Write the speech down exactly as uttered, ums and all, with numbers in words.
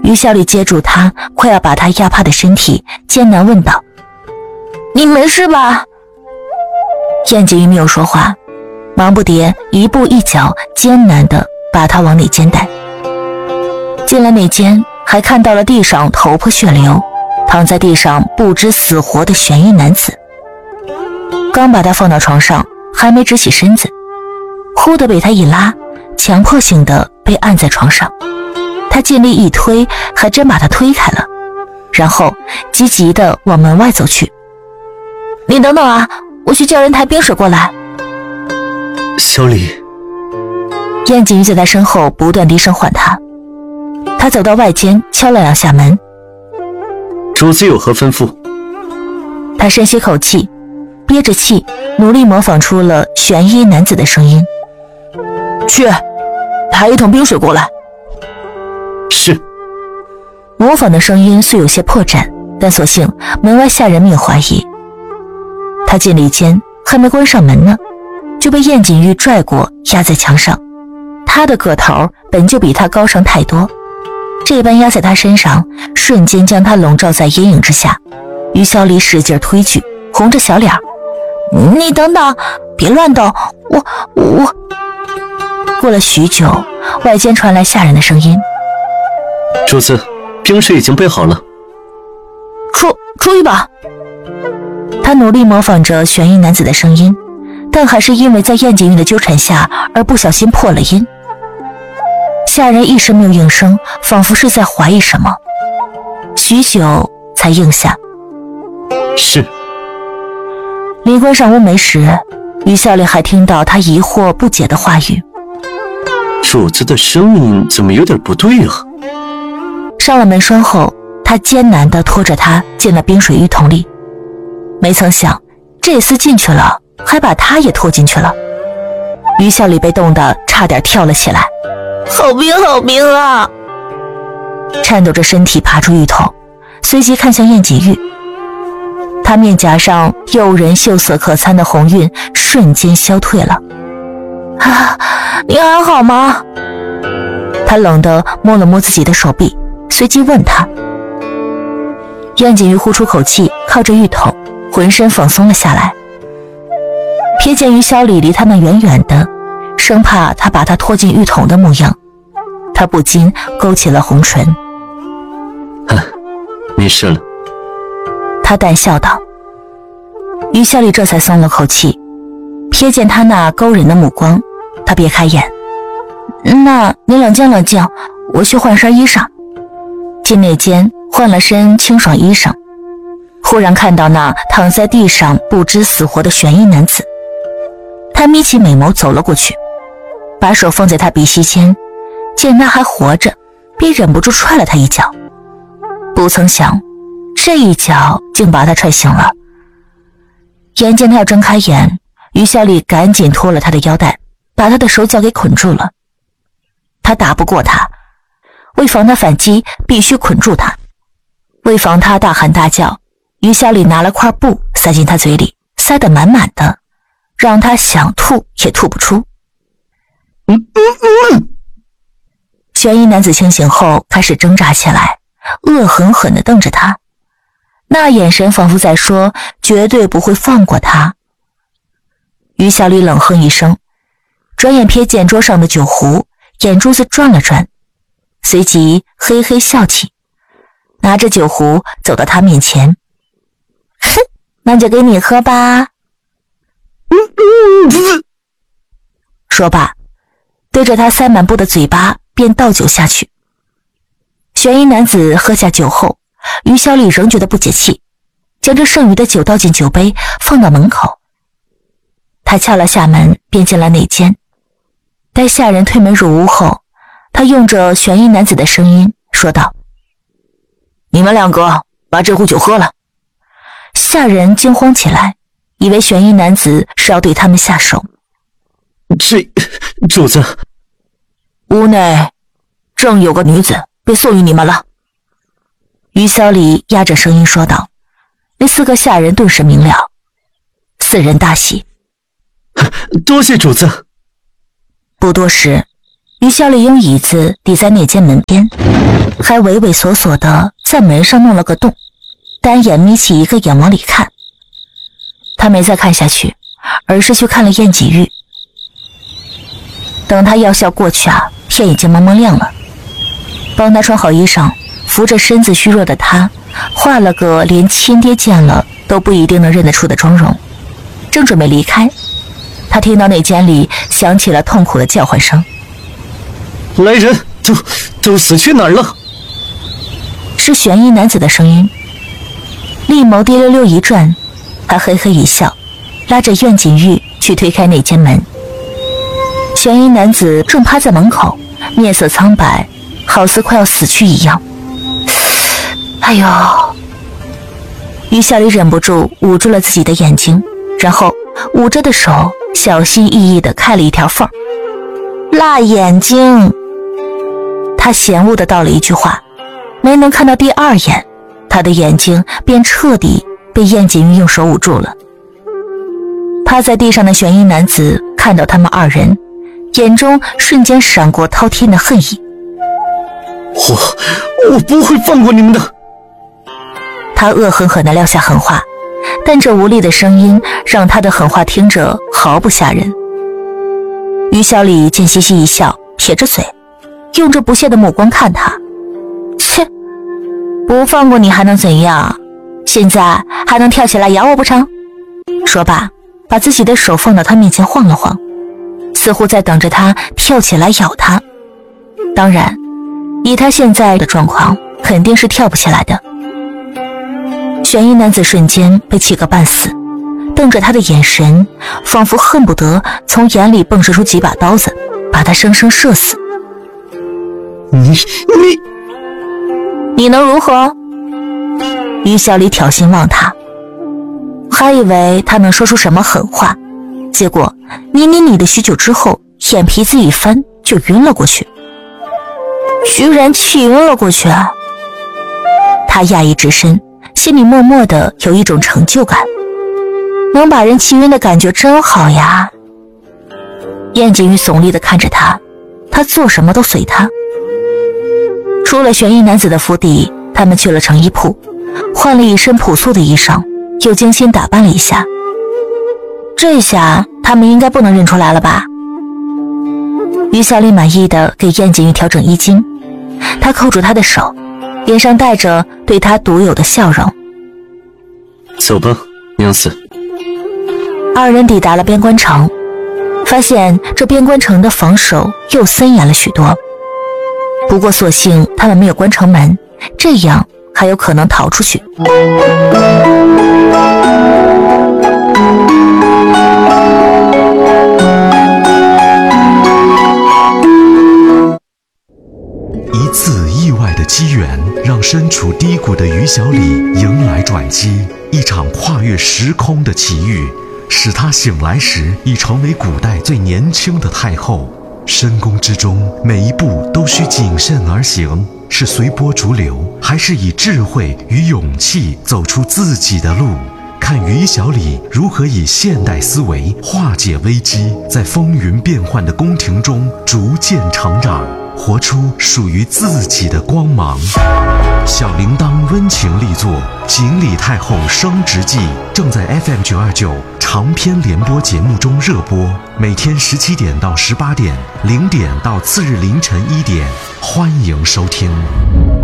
于小李接住他快要把他压趴的身体，艰难问道：你没事吧？燕锦玉没有说话，忙不迭一步一脚艰难地把他往内间带。进了内间，还看到了地上头破血流，躺在地上不知死活的悬衣男子。刚把他放到床上，还没直起身子，忽地被他一拉，强迫性的被按在床上。他尽力一推，还真把他推开了，然后急急地往门外走去。你等等啊，我去叫人抬冰水过来。 小李。 燕锦玉在他身后不断低声唤他。他走到外间，敲了两下门。 主子有何吩咐？ 他深吸口气，憋着气，努力模仿出了悬衣男子的声音。去，抬一桶冰水过来。 是。 模仿的声音虽有些破绽，但所幸门外下人没有怀疑。他进了一间，还没关上门呢，就被燕锦玉拽过，压在墙上。他的个头本就比他高上太多，这般压在他身上，瞬间将他笼罩在阴影之下。于小李使劲推拒，红着小脸：你等等，别乱动，我我。过了许久，外间传来下人的声音： 主子，冰水已经备好了。 出出去吧。他努力模仿着悬衣男子的声音，但还是因为在燕锦玉的纠缠下而不小心破了音。下人一时没有应声，仿佛是在怀疑什么，许久才应下： 是。 临关上乌梅时，于小李还听到他疑惑不解的话语： 主子的声音怎么有点不对啊？ 上了门栓后，他艰难地拖着他进了冰水浴桶里。没曾想这厮进去了，还把他也拖进去了。于小李被冻得差点跳了起来：好冰好冰啊！颤抖着身体爬出浴桶，随即看向燕锦玉。他面颊上诱人秀色可餐的红晕瞬间消退了。啊，你还好吗？他冷地摸了摸自己的手臂，随即问他。燕锦玉呼出口气，靠着浴桶，浑身放松了下来。瞥见于小李离他们远远的，生怕他把他拖进浴桶的模样，他不禁勾起了红唇。 啊，没事了。 他淡笑道。于小李这才松了口气，瞥见他那勾人的目光，他别开眼。那你冷静冷静，我去换身衣裳。进内间换了身清爽衣裳，忽然看到那躺在地上不知死活的悬衣男子。他眯起美眸走了过去，把手放在他鼻息间，见他还活着，便忍不住踹了他一脚。不曾想这一脚竟把他踹醒了。眼见他要睁开眼，于小李赶紧脱了他的腰带，把他的手脚给捆住了。他打不过他，为防他反击，必须捆住他。为防他大喊大叫，于小李拿了块布塞进他嘴里，塞得满满的，让他想吐也吐不出。 嗯嗯嗯。 悬衣男子清醒后开始挣扎起来，恶狠狠地瞪着他，那眼神仿佛在说绝对不会放过他。于小李冷哼一声，转眼瞥见桌上的酒壶，眼珠子转了转，随即嘿嘿笑起，拿着酒壶走到他面前。哼，那就给你喝吧。说罢，对着他塞满布的嘴巴便倒酒下去。悬衣男子喝下酒后，于小李仍觉得不解气，将这剩余的酒倒进酒杯，放到门口。他敲了下门，便进了内间。待下人推门入屋后，他用着悬衣男子的声音说道：你们两个把这壶酒喝了。下人惊慌起来，以为悬衣男子是要对他们下手。 这主子， 屋内正有个女子被送与你们了。于小李压着声音说道。那四个下人顿时明了，四人大喜。 多谢主子。 不多时， 于小丽用椅子抵在那间门边，还畏畏缩缩的在门上弄了个洞，单眼眯起一个眼往里看。他没再看下去，而是去看了燕锦玉。等他药效过去啊，天已经蒙蒙亮了。帮他穿好衣裳，扶着身子虚弱的他，画了个连亲爹见了都不一定能认得出的妆容，正准备离开，他听到那间里响起了痛苦的叫唤声。 来人，都都死去哪儿了？ 是玄衣男子的声音。厉眸滴溜溜一转，他嘿嘿一笑，拉着苑锦玉去推开那间门。玄衣男子正趴在门口，面色苍白，好似快要死去一样。哎呦！于小丽忍不住捂住了自己的眼睛，然后捂着的手小心翼翼地开了一条缝。辣眼睛！他嫌恶地道了一句话，没能看到第二眼，他的眼睛便彻底被燕锦玉用手捂住了。趴在地上的玄衣男子看到他们二人，眼中瞬间闪过滔天的恨意。 我我不会放过你们的！ 他恶狠狠地撂下狠话，但这无力的声音让他的狠话听着毫不吓人。于小李见嘻嘻一笑，撇着嘴，用着不屑的目光看他。切，不放过你还能怎样？现在还能跳起来咬我不成？说罢，把自己的手放到他面前晃了晃，似乎在等着他跳起来咬他。当然，以他现在的状况，肯定是跳不起来的。玄衣男子瞬间被气个半死，瞪着他的眼神，仿佛恨不得从眼里迸射出几把刀子，把他生生射死。 你你你能如何？于小李挑衅望他，还以为他能说出什么狠话，结果你你你的许久之后，眼皮子一翻就晕了过去。居然气晕了过去啊！他讶异至深，心里默默的有一种成就感，能把人气晕的感觉真好呀。燕锦玉耸立的看着他，他做什么都随他。出了玄衣男子的府邸，他们去了成衣铺，换了一身朴素的衣裳，又精心打扮了一下。这下他们应该不能认出来了吧？于小丽满意的给燕锦玉调整衣襟，他扣住他的手，脸上带着对他独有的笑容。 走吧，娘子。 二人抵达了边关城，发现这边关城的防守又森严了许多。不过所幸他们没有关城门，这样还有可能逃出去。 一次意外的机缘，让身处低谷的于小李迎来转机。一场跨越时空的奇遇，使他醒来时已成为古代最年轻的太后。深宫之中，每一步都需谨慎而行，是随波逐流，还是以智慧与勇气走出自己的路？看于小李如何以现代思维化解危机，在风云变幻的宫廷中逐渐成长，活出属于自己的光芒。小铃铛温情力作《锦鲤太后升职记》正在 F M 九二九长篇联播节目中热播，每天十七点到十八点，零点到次日凌晨一点，欢迎收听。